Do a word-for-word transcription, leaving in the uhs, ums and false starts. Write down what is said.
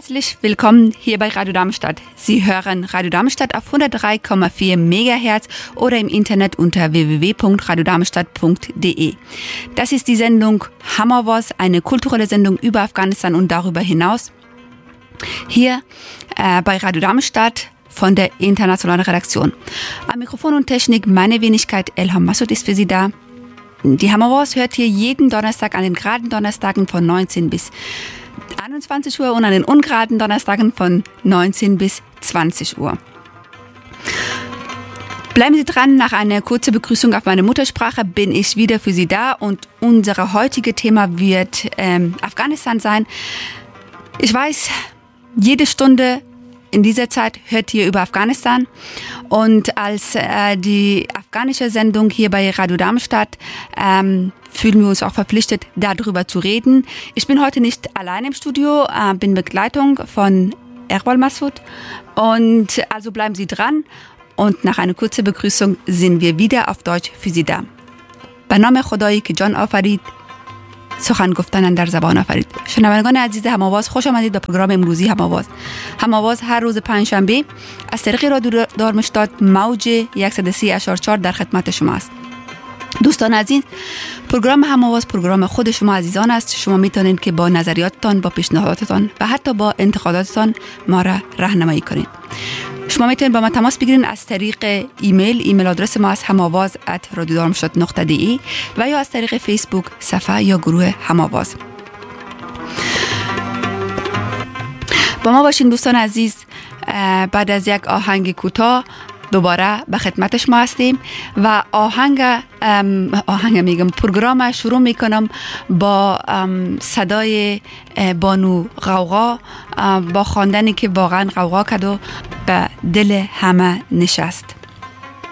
Herzlich willkommen hier bei Radio Darmstadt. Sie hören Radio Darmstadt auf hundertdrei Komma vier Megahertz oder im Internet unter w w w punkt radio darmstadt punkt d e. Das ist die Sendung Hammerwas, eine kulturelle Sendung über Afghanistan und darüber hinaus. Hier äh, bei Radio Darmstadt von der internationalen Redaktion. Am Mikrofon und Technik meine Wenigkeit Elham Massoud ist für Sie da. Die Hammerwas hört hier jeden Donnerstag an den geraden Donnerstagen von neunzehn bis einundzwanzig Uhr und an den ungeraden Donnerstagen von neunzehn bis zwanzig Uhr. Bleiben Sie dran, nach einer kurzen Begrüßung auf meine Muttersprache bin ich wieder für Sie da und unser heutiges Thema wird ähm, Afghanistan sein. Ich weiß, jede Stunde in dieser Zeit hört ihr über Afghanistan und als äh, die afghanische Sendung hier bei Radio Darmstadt ähm, fühlen wir uns auch verpflichtet, darüber zu reden. Ich bin heute nicht allein im Studio, äh, bin Begleitung von Erbal Massoud und also bleiben Sie dran und nach einer kurzen Begrüßung sind wir wieder auf Deutsch für Sie da. به نام خدایی که جان آفرید سخن گفتن در زبان آفرید. شنوندگان عزیز هماواز خوش آمدید به پروگرام امروزی هماواز. هماواز هر روز پنجشنبه از طریق رادیو دارمشتاد موج صد و سی و چهار در خدمت شما است. دوستان عزیز، پروگرام هماواز پروگرام خود شما عزیزان است. شما میتونید که با نظریاتتان، با پیشنهاداتتان و حتی با انتقاداتتان ما را راهنمایی کنید. شما میتونید با ما تماس بگیرید از طریق ایمیل. ایمیل آدرس ما است هماواز ات رادیو دارمشتاد نقطه دی ای و یا از طریق فیسبوک صفحه یا گروه هماواز. با ما باشین دوستان عزیز. بعد از یک آهنگ کوتاه دوباره به خدمت شما هستیم و آهنگ آهنگ میگم پروگرام شروع میکنم با صدای بانو غوغا با خواندنی که واقعا غوغا کرد و به دل همه نشست.